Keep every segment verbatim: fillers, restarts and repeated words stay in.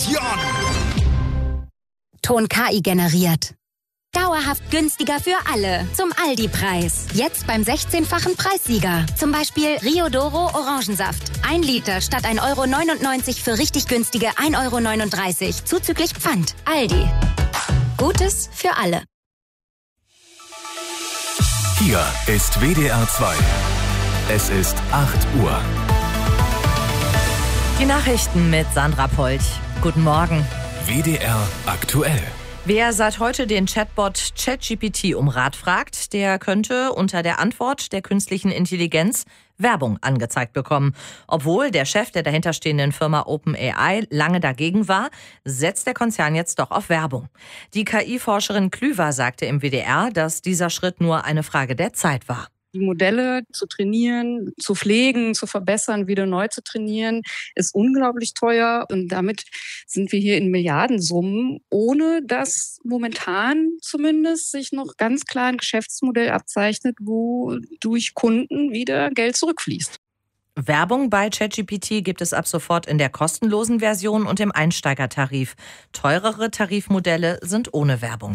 Station. Ton K I generiert. Dauerhaft günstiger für alle. Zum Aldi-Preis. Jetzt beim sechzehnfachen Preissieger. Zum Beispiel Rio Doro Orangensaft. Ein Liter statt ein Euro neunundneunzig für richtig günstige ein Euro neununddreißig. Zuzüglich Pfand. Aldi. Gutes für alle. Hier ist W D R zwei. Es ist acht Uhr. Die Nachrichten mit Sandra Polch. Guten Morgen. W D R aktuell. Wer seit heute den Chatbot ChatGPT um Rat fragt, der könnte unter der Antwort der künstlichen Intelligenz Werbung angezeigt bekommen. Obwohl der Chef der dahinterstehenden Firma OpenAI lange dagegen war, setzt der Konzern jetzt doch auf Werbung. Die K I-Forscherin Klüver sagte im W D R, dass dieser Schritt nur eine Frage der Zeit war. Die Modelle zu trainieren, zu pflegen, zu verbessern, wieder neu zu trainieren, ist unglaublich teuer. Und damit sind wir hier in Milliardensummen, ohne dass momentan zumindest sich noch ganz klar ein Geschäftsmodell abzeichnet, wo durch Kunden wieder Geld zurückfließt. Werbung bei ChatGPT gibt es ab sofort in der kostenlosen Version und im Einsteigertarif. Teurere Tarifmodelle sind ohne Werbung.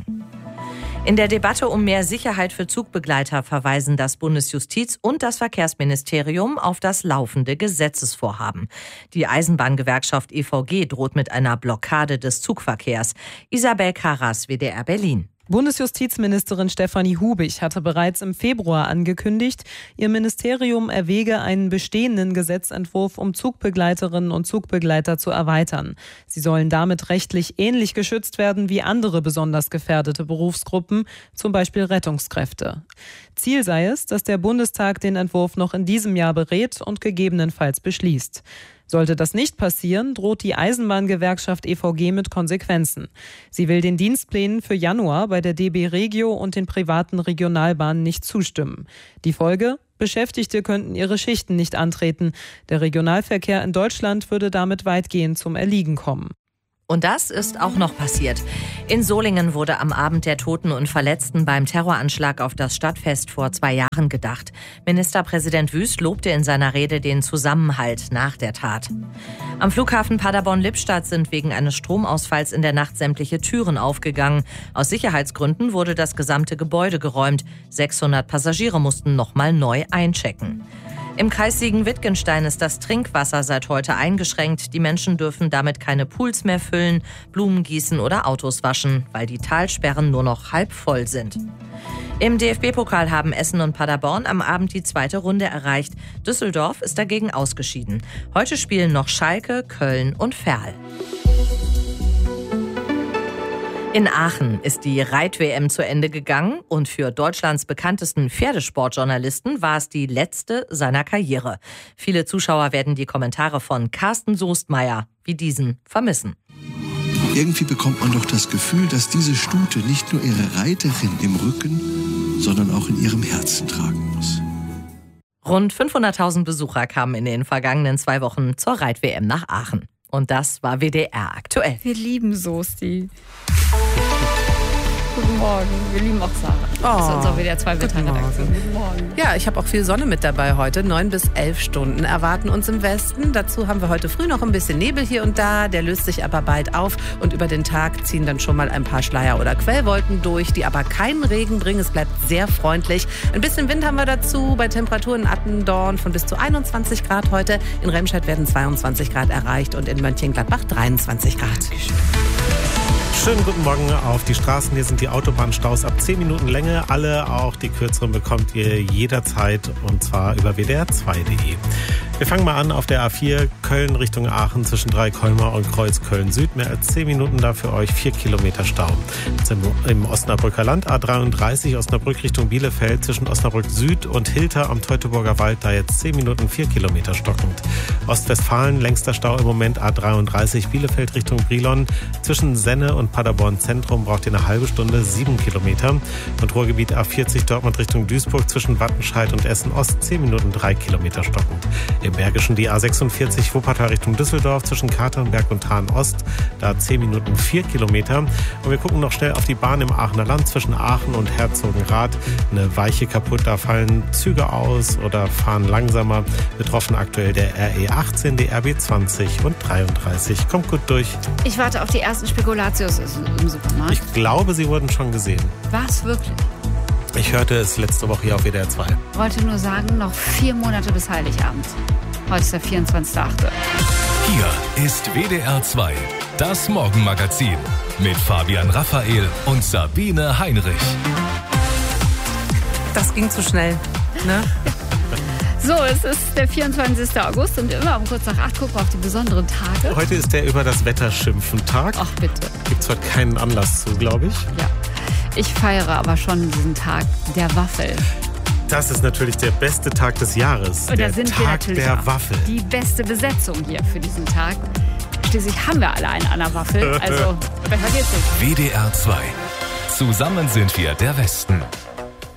In der Debatte um mehr Sicherheit für Zugbegleiter verweisen das Bundesjustiz- und das Verkehrsministerium auf das laufende Gesetzesvorhaben. Die Eisenbahngewerkschaft E V G droht mit einer Blockade des Zugverkehrs. Isabel Karras, W D R Berlin. Bundesjustizministerin Stefanie Hubig hatte bereits im Februar angekündigt, ihr Ministerium erwäge einen bestehenden Gesetzentwurf, um Zugbegleiterinnen und Zugbegleiter zu erweitern. Sie sollen damit rechtlich ähnlich geschützt werden wie andere besonders gefährdete Berufsgruppen, zum Beispiel Rettungskräfte. Ziel sei es, dass der Bundestag den Entwurf noch in diesem Jahr berät und gegebenenfalls beschließt. Sollte das nicht passieren, droht die Eisenbahngewerkschaft E V G mit Konsequenzen. Sie will den Dienstplänen für Januar bei der D B Regio und den privaten Regionalbahnen nicht zustimmen. Die Folge? Beschäftigte könnten ihre Schichten nicht antreten. Der Regionalverkehr in Deutschland würde damit weitgehend zum Erliegen kommen. Und das ist auch noch passiert. In Solingen wurde am Abend der Toten und Verletzten beim Terroranschlag auf das Stadtfest vor zwei Jahren gedacht. Ministerpräsident Wüst lobte in seiner Rede den Zusammenhalt nach der Tat. Am Flughafen Paderborn-Lippstadt sind wegen eines Stromausfalls in der Nacht sämtliche Türen aufgegangen. Aus Sicherheitsgründen wurde das gesamte Gebäude geräumt. sechshundert Passagiere mussten nochmal neu einchecken. Im Kreis Siegen-Wittgenstein ist das Trinkwasser seit heute eingeschränkt. Die Menschen dürfen damit keine Pools mehr füllen, Blumen gießen oder Autos waschen, weil die Talsperren nur noch halb voll sind. Im D F B-Pokal haben Essen und Paderborn am Abend die zweite Runde erreicht. Düsseldorf ist dagegen ausgeschieden. Heute spielen noch Schalke, Köln und Verl. In Aachen ist die Reit-W M zu Ende gegangen und für Deutschlands bekanntesten Pferdesportjournalisten war es die letzte seiner Karriere. Viele Zuschauer werden die Kommentare von Carsten Soestmeier wie diesen vermissen. Irgendwie bekommt man doch das Gefühl, dass diese Stute nicht nur ihre Reiterin im Rücken, sondern auch in ihrem Herzen tragen muss. Rund fünfhunderttausend Besucher kamen in den vergangenen zwei Wochen zur Reit-W M nach Aachen. Und das war W D R aktuell. Wir lieben Soesti. Guten Morgen. Wir lieben auch Sarah. Oh, das ist unsere W D R zwei Wetterredaktion. Guten Morgen. Ja, ich habe auch viel Sonne mit dabei heute. Neun bis elf Stunden erwarten uns im Westen. Dazu haben wir heute früh noch ein bisschen Nebel hier und da. Der löst sich aber bald auf. Und über den Tag ziehen dann schon mal ein paar Schleier- oder Quellwolken durch, die aber keinen Regen bringen. Es bleibt sehr freundlich. Ein bisschen Wind haben wir dazu. Bei Temperaturen in Attendorn von bis zu einundzwanzig Grad heute. In Remscheid werden zweiundzwanzig Grad erreicht und in Mönchengladbach dreiundzwanzig Grad. Schönen guten Morgen auf die Straßen. Hier sind die Autobahnstaus ab zehn Minuten Länge. Alle, auch die kürzeren, bekommt ihr jederzeit und zwar über w d r zwei punkt d e. Wir fangen mal an auf der A vier Köln Richtung Aachen zwischen Dreikolmer und Kreuz Köln-Süd. Mehr als zehn Minuten da für euch, vier Kilometer Stau. Im Osnabrücker Land A dreiunddreißig Osnabrück Richtung Bielefeld zwischen Osnabrück Süd und Hilter am Teutoburger Wald. Da jetzt zehn Minuten, vier Kilometer stockend. Ostwestfalen längster Stau im Moment A dreiunddreißig Bielefeld Richtung Brilon. Zwischen Senne und Paderborn Zentrum braucht ihr eine halbe Stunde, sieben Kilometer. Und Ruhrgebiet A vierzig Dortmund Richtung Duisburg zwischen Wattenscheid und Essen Ost zehn Minuten, drei Kilometer stockend. Im Bergischen die A sechsundvierzig Wuppertal Richtung Düsseldorf zwischen Katernberg und Hahn-Ost. Da zehn Minuten vier Kilometer. Und wir gucken noch schnell auf die Bahn im Aachener Land zwischen Aachen und Herzogenrath. Eine Weiche kaputt, da fallen Züge aus oder fahren langsamer. Betroffen aktuell der R E achtzehn, die R B zwanzig und dreiunddreißig. Kommt gut durch. Ich warte auf die ersten Spekulatius im Supermarkt. Ich glaube, sie wurden schon gesehen. Was, wirklich? Ich hörte es letzte Woche hier auf W D R zwei. Ich wollte nur sagen, noch vier Monate bis Heiligabend. Heute ist der vierundzwanzigster achte Hier ist W D R zwei, das Morgenmagazin mit Fabian Raphael und Sabine Heinrich. Das ging zu schnell, ne? So, es ist der vierundzwanzigster August und immer um kurz nach acht gucken wir auf die besonderen Tage. Heute ist der Über das Wetter schimpfen Tag. Ach bitte. Gibt es heute keinen Anlass zu, glaube ich. Ja. Ich feiere aber schon diesen Tag der Waffel. Das ist natürlich der beste Tag des Jahres. Und da der sind Tag wir natürlich der auch Waffel. Die beste Besetzung hier für diesen Tag. Schließlich haben wir alle einen an der Waffel. Also, besser geht's nicht. W D R zwei. Zusammen sind wir der Westen.